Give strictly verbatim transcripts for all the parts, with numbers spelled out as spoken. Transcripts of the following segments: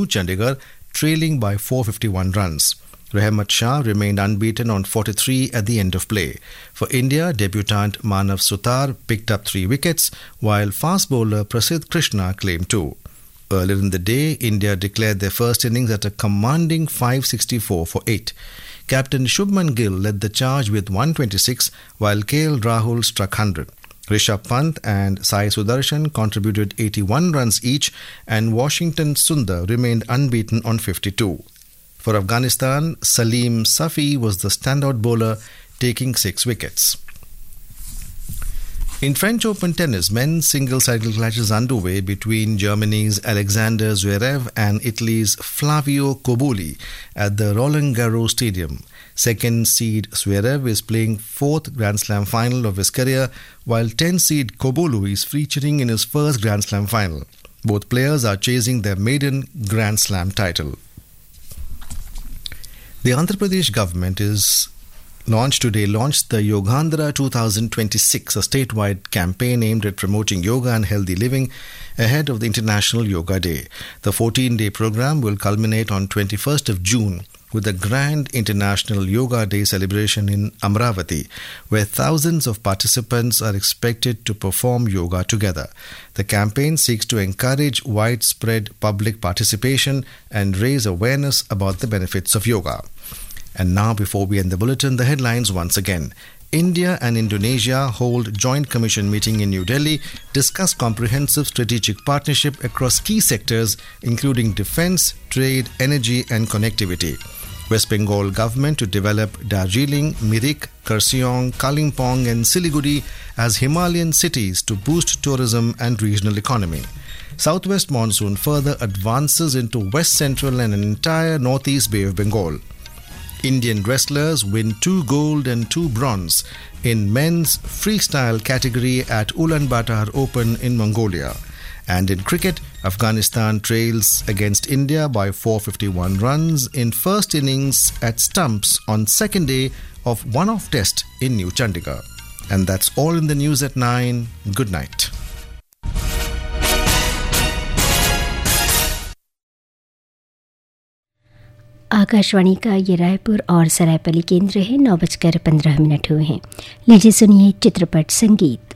Chandigarh, trailing by four hundred fifty-one runs. Rahmat Shah remained unbeaten on forty-three at the end of play. For India, debutant Manav Sutar picked up three wickets, while fast bowler Prasidh Krishna claimed two. Earlier in the day, India declared their first innings at a commanding five sixty-four for eight. Captain Shubman Gill led the charge with one twenty-six, while K L Rahul struck one hundred. Rishabh Pant and Sai Sudarshan contributed eighty-one runs each, and Washington Sundar remained unbeaten on fifty-two. For Afghanistan, Salim Safi was the standout bowler, taking six wickets. In French Open tennis, men's single-sided clashes underway between Germany's Alexander Zverev and Italy's Flavio Cobolli at the Roland Garros Stadium. Second seed Zverev is playing fourth Grand Slam final of his career, while tenth seed Cobolli is featuring in his first Grand Slam final. Both players are chasing their maiden Grand Slam title. The Andhra Pradesh government is launched today launched the Yogandhra twenty twenty-six, a statewide campaign aimed at promoting yoga and healthy living ahead of the International Yoga Day. The fourteen-day program will culminate on twenty-first of June with a grand International Yoga Day celebration in Amravati, where thousands of participants are expected to perform yoga together. The campaign seeks to encourage widespread public participation and raise awareness about the benefits of yoga. And now, before we end the bulletin, the headlines once again. India and Indonesia hold joint commission meeting in New Delhi, discuss comprehensive strategic partnership across key sectors including defense, trade, energy and connectivity. West Bengal government to develop Darjeeling, Mirik, Kurseong, Kalimpong and Siliguri as Himalayan cities to boost tourism and regional economy. Southwest monsoon further advances into West Central and an entire Northeast Bay of Bengal. Indian wrestlers win two gold and two bronze in men's freestyle category at Ulaanbaatar Open in Mongolia. And in cricket, Afghanistan trails against India by four hundred fifty-one runs in first innings at stumps on second day of one-off test in New Chandigarh. And that's all in the news at nine. Good night. Akashvani का ये रायपुर और सरायपली केंद्र है। नौ बजकर पंद्रह minute हुए हैं। लीजिए सुनिए चित्रपट संगीत।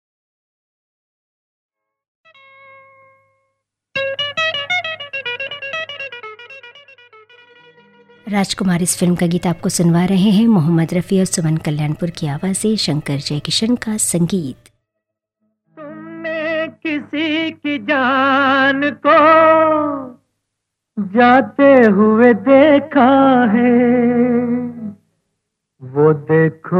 राजकुमार इस फिल्म का गीत आपको सुनवा रहे हैं। मोहम्मद रफ़ी और सुमन कल्याणपुर की आवाज़ से शंकर जयकिशन का संगीत। तुमने किसी की जान को जाते हुए देखा है, वो देखो